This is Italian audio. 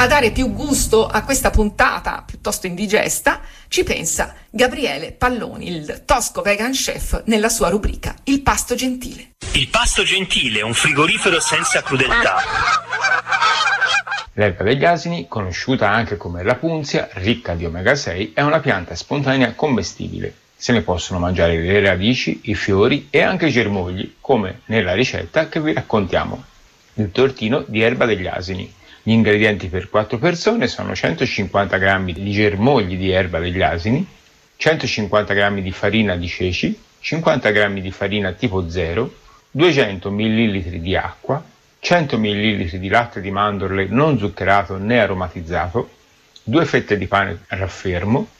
A dare più gusto a questa puntata piuttosto indigesta ci pensa Gabriele Palloni, il tosco vegan chef, nella sua rubrica Il pasto gentile. Il pasto gentile, un frigorifero senza crudeltà. L'erba degli asini, conosciuta anche come rapunzia, ricca di omega 6, è una pianta spontanea commestibile. Se ne possono mangiare le radici, i fiori e anche i germogli, come nella ricetta che vi raccontiamo. Il tortino di erba degli asini. Gli ingredienti per 4 persone sono 150 g di germogli di erba degli asini, 150 g di farina di ceci, 50 g di farina tipo 0, 200 ml di acqua, 100 ml di latte di mandorle non zuccherato né aromatizzato, 2 fette di pane raffermo,